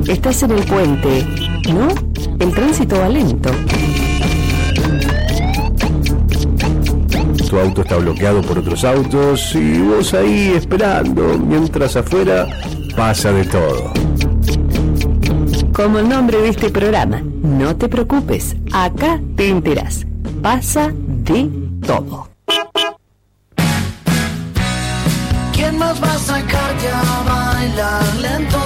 Estás en el puente, ¿no? El tránsito va lento. Tu auto está bloqueado por otros autos y vos ahí esperando, mientras afuera pasa de todo. Como el nombre de este programa, no te preocupes, acá te enterás. Pasa de todo. ¿Quién más va a sacarte a bailar lentos?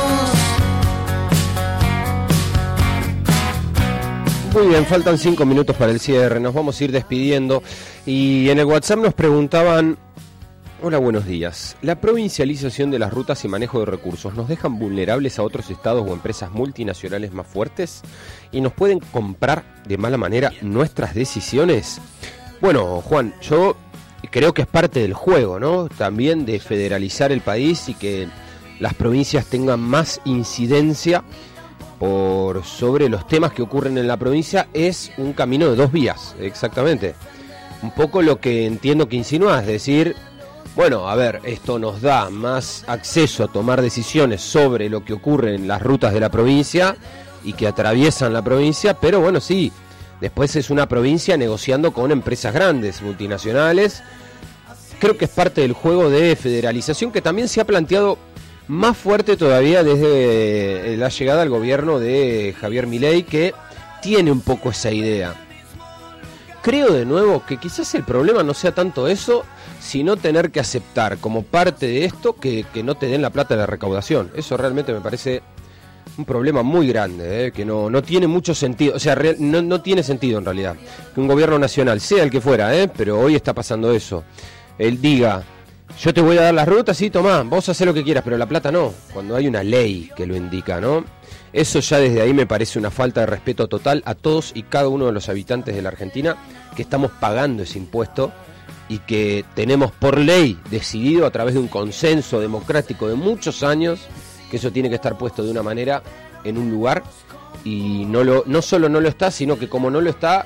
Muy bien, faltan 5 minutos para el cierre, nos vamos a ir despidiendo y en el WhatsApp nos preguntaban: hola, buenos días. ¿La provincialización de las rutas y manejo de recursos nos dejan vulnerables a otros estados o empresas multinacionales más fuertes y nos pueden comprar de mala manera nuestras decisiones? Bueno, Juan, yo creo que es parte del juego, ¿no? También de federalizar el país y que las provincias tengan más incidencia por sobre los temas que ocurren en la provincia. Es un camino de dos vías, exactamente. Un poco lo que entiendo que insinúas, es decir, bueno, a ver, esto nos da más acceso a tomar decisiones sobre lo que ocurre en las rutas de la provincia y que atraviesan la provincia, pero bueno, sí, después es una provincia negociando con empresas grandes, multinacionales. Creo que es parte del juego de federalización que también se ha planteado más fuerte todavía desde la llegada al gobierno de Javier Milei, que tiene un poco esa idea. Creo de nuevo que quizás el problema no sea tanto eso, sino tener que aceptar como parte de esto que no te den la plata de la recaudación. Eso realmente me parece un problema muy grande, que no tiene mucho sentido, o sea, no tiene sentido en realidad que un gobierno nacional, sea el que fuera, pero hoy está pasando eso. Él diga: yo te voy a dar las rutas, sí, tomá, vos hacés lo que quieras, pero la plata no, cuando hay una ley que lo indica, ¿no? Eso ya desde ahí me parece una falta de respeto total a todos y cada uno de los habitantes de la Argentina que estamos pagando ese impuesto y que tenemos por ley decidido a través de un consenso democrático de muchos años que eso tiene que estar puesto de una manera en un lugar, y no solo no lo está, sino que como no lo está,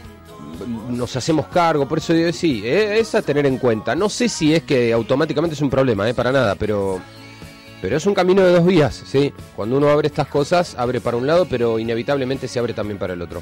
nos hacemos cargo. Por eso digo, sí, es a tener en cuenta. No sé si es que automáticamente es un problema, para nada, pero es un camino de dos vías, ¿sí? Cuando uno abre estas cosas, abre para un lado, pero inevitablemente se abre también para el otro.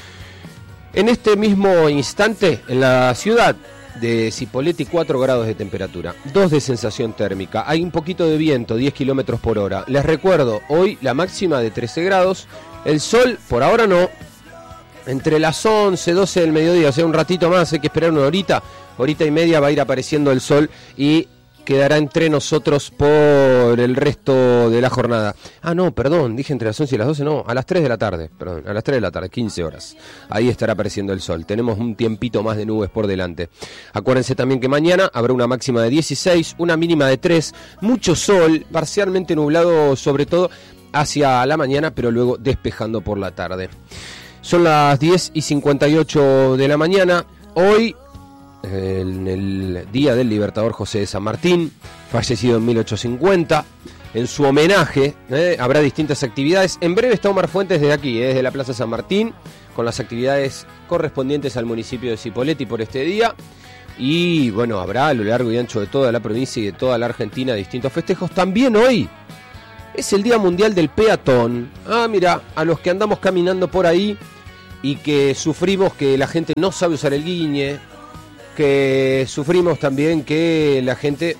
En este mismo instante, en la ciudad de Cipolletti, 4 grados de temperatura, 2 de sensación térmica, hay un poquito de viento, 10 kilómetros por hora. Les recuerdo, hoy la máxima de 13 grados, el sol por ahora no, entre las 11, 12 del mediodía, o sea, un ratito más, hay que esperar una horita y media, va a ir apareciendo el sol y quedará entre nosotros por el resto de la jornada. Ah, no, perdón, dije entre las 11 y las 12, no, a las 3 de la tarde, perdón, a las 3 de la tarde, 15 horas. Ahí estará apareciendo el sol. Tenemos un tiempito más de nubes por delante. Acuérdense también que mañana habrá una máxima de 16, una mínima de 3, mucho sol, parcialmente nublado sobre todo hacia la mañana, pero luego despejando por la tarde. Son las 10:58 de la mañana. Hoy, en el Día del Libertador José de San Martín, fallecido en 1850. En su homenaje habrá distintas actividades. En breve está Omar Fuentes desde aquí, desde la Plaza San Martín, con las actividades correspondientes al municipio de Cipolletti por este día. Y bueno, habrá a lo largo y ancho de toda la provincia y de toda la Argentina distintos festejos. También hoy es el Día Mundial del Peatón. Ah, mira, a los que andamos caminando por ahí y que sufrimos que la gente no sabe usar el guiñe, que sufrimos también que la gente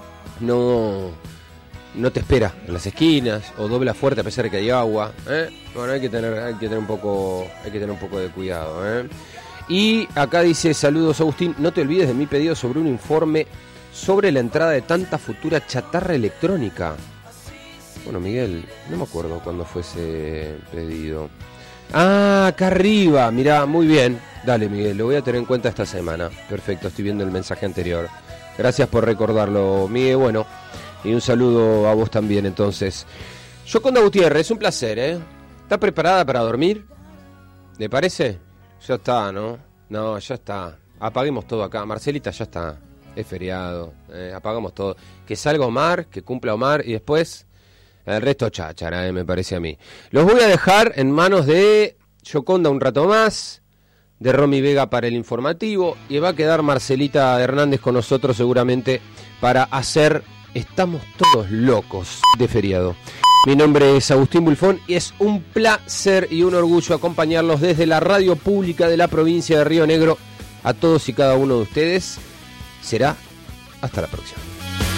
no te espera en las esquinas o dobla fuerte a pesar de que hay agua. Bueno, hay que tener un poco de cuidado. Y acá dice: saludos, Agustín, no te olvides de mi pedido sobre un informe sobre la entrada de tanta futura chatarra electrónica. Bueno, Miguel, no me acuerdo cuándo fue ese pedido. Ah, acá arriba, mirá, muy bien. Dale, Miguel, lo voy a tener en cuenta esta semana. Perfecto, estoy viendo el mensaje anterior. Gracias por recordarlo, Miguel. Bueno, y un saludo a vos también, entonces. Yoconda Gutiérrez, un placer, ¿Está preparada para dormir? ¿Le parece? Ya está, ¿no? No, ya está. Apaguemos todo acá. Marcelita, ya está. Es feriado. Apagamos todo. Que salga Omar, que cumpla Omar y después el resto cháchara, me parece a mí. Los voy a dejar en manos de Yoconda un rato más, de Romy Vega para el informativo, y va a quedar Marcelita Hernández con nosotros seguramente para hacer Estamos Todos Locos de feriado. Mi nombre es Agustín Bulfón y es un placer y un orgullo acompañarlos desde la radio pública de la provincia de Río Negro. A todos y cada uno de ustedes será hasta la próxima.